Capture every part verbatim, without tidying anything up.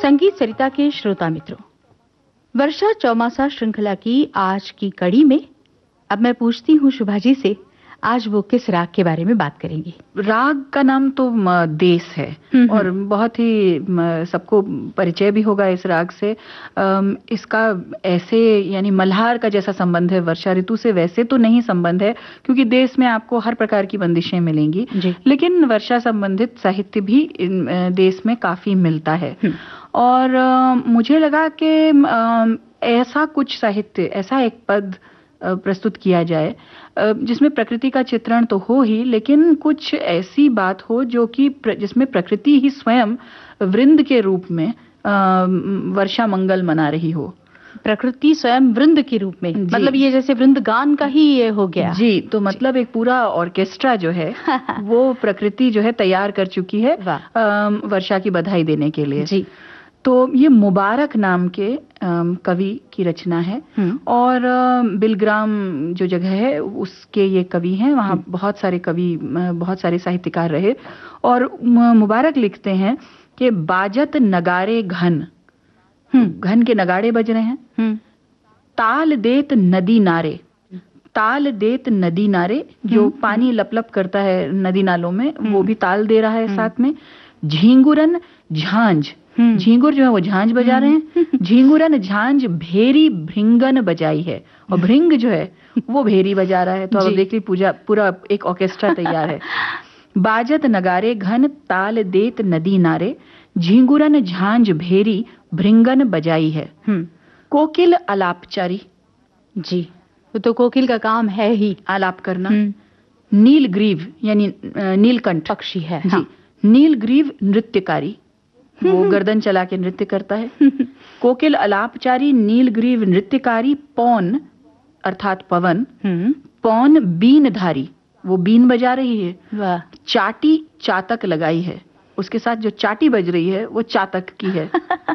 संगीत सरिता के श्रोता मित्रों, वर्षा चौमासा श्रृंखला की आज की कड़ी में अब मैं पूछती हूँ शुभा जी से, आज वो किस राग के बारे में बात करेंगी? राग का नाम तो म, देस है और बहुत ही सबको परिचय भी होगा इस राग से। इसका ऐसे यानी मल्हार का जैसा संबंध है वर्षा ऋतु से, वैसे तो नहीं संबंध है क्योंकि देश में आपको हर प्रकार की बंदिशें मिलेंगी, लेकिन वर्षा संबंधित साहित्य भी देश में काफी मिलता है। और मुझे लगा कि ऐसा कुछ साहित्य, ऐसा एक पद प्रस्तुत किया जाए जिसमें प्रकृति का चित्रण तो हो ही, लेकिन कुछ ऐसी बात हो जो कि जिसमें प्रकृति ही स्वयं वृंद के रूप में वर्षा मंगल मना रही हो। प्रकृति स्वयं वृंद के रूप में, मतलब ये जैसे वृंदगान का ही ये हो गया जी। तो मतलब एक पूरा ऑर्केस्ट्रा जो है वो प्रकृति जो है तैयार कर चुकी है वर्षा की बधाई देने के लिए जी। तो ये मुबारक नाम के कवि की रचना है और बिलग्राम जो जगह है उसके ये कवि हैं। वहाँ बहुत सारे कवि, बहुत सारे साहित्यकार रहे और मुबारक लिखते हैं कि बाजत नगारे घन, घन के नगाड़े बज रहे हैं, ताल देत नदी नारे, ताल देत नदी नारे, जो पानी लपलप करता है नदी नालों में वो भी ताल दे रहा है साथ में। झींगुरन झांझ, झींगुर जो है वो झांझ बजा रहे हैं, झींगुरन झांझ भेरी भृंगन बजाई है, और भृंग जो है वो भेरी बजा रहा है। तो अब देखिए पूजा पूरा एक ऑर्केस्ट्रा तैयार है। बाजत नगारे घन, ताल देत नदी नारे, झींगुरन झांझ भेरी भृंगन बजाई है। कोकिल अलापचारी जी, तो कोकिल का काम है ही आलाप करना। नीलग्रीव यानी नीलकंठ पक्षी है जी। हाँ। नीलग्रीव नृत्यकारी, वो गर्दन चला के नृत्य करता है। कोकिल अलापचारी, नीलग्रीव नृत्यकारी, पौन अर्थात पवन, पौन बीनधारी, वो बीन बजा रही है। वाह। चाटी चातक लगाई है, उसके साथ जो चाटी बज रही है वो चातक की है।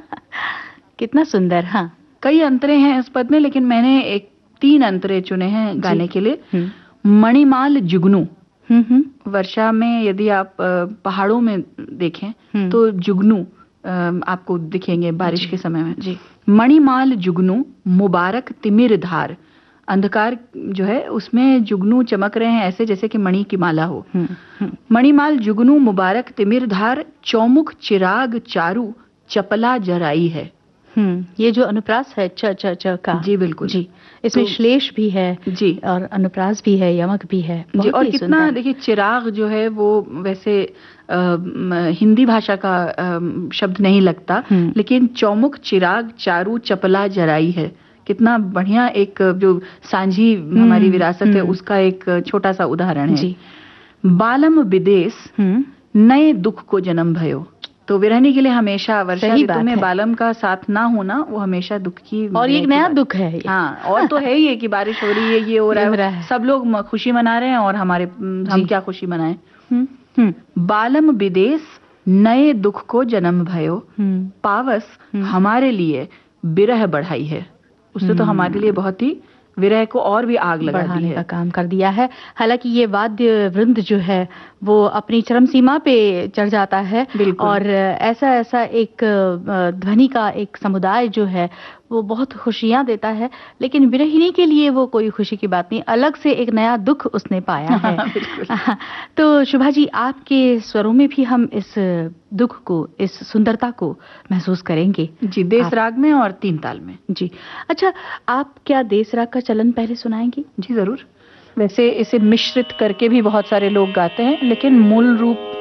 कितना सुंदर। हाँ, कई अंतरे हैं इस पद में, लेकिन मैंने एक तीन अंतरे चुने हैं गाने के लिए। मणिमाल जुगनू, वर्षा में यदि आप पहाड़ों में देखें तो जुगनू आपको दिखेंगे बारिश के समय में जी। मणिमाल जुगनू मुबारक तिमिर धार, अंधकार जो है उसमें जुगनू चमक रहे हैं ऐसे जैसे कि मणि की माला हो। मणिमाल जुगनू मुबारक तिमिर धार, चौमुख चिराग चारू चपला जराई है। हम्म, ये जो अनुप्रास है च च च का जी बिल्कुल जी, इसमें तो, श्लेष भी है जी और अनुप्रास भी है, यमक भी है जी। और कितना देखिए, चिराग जो है वो वैसे आ, हिंदी भाषा का आ, शब्द नहीं लगता, लेकिन चौमुख चिराग चारू चपला जराई है, कितना बढ़िया एक जो सांझी हमारी विरासत है उसका एक छोटा सा उदाहरण है। बालम विदेश नए दुख को जन्म भयो, तो विरहनी के लिए हमेशा वर्षा ऋतु में बालम का साथ ना होना वो हमेशा दुख की, और एक नया दुख है। हाँ, और तो है ही कि बारिश हो रही है, ये हो रहा है, सब लोग खुशी मना रहे हैं और हमारे हम क्या खुशी मनाएं। बालम विदेश नए दुख को जन्म भयो, पावस हमारे लिए विरह बढ़ाई है, उससे तो हमारे लिए बहुत ही विरह को और भी आग लगा दी है, का काम कर दिया है। हालांकि ये वाद्य वृंद जो है वो अपनी चरम सीमा पे चढ़ जाता है और ऐसा ऐसा एक ध्वनि का एक समुदाय जो है वो बहुत खुशियां देता है, लेकिन विरहिणी के लिए वो कोई खुशी की बात नहीं, अलग से एक नया दुख उसने पाया है। तो शुभा जी, आपके स्वरों में भी हम इस दुख को, इस सुंदरता को महसूस करेंगे जी, देश राग में और तीन ताल में जी। अच्छा, आप क्या देश राग का चलन पहले सुनाएंगी? जी जरूर। वैसे इसे मिश्रित करके भी बहुत सारे लोग गाते हैं, लेकिन मूल रूप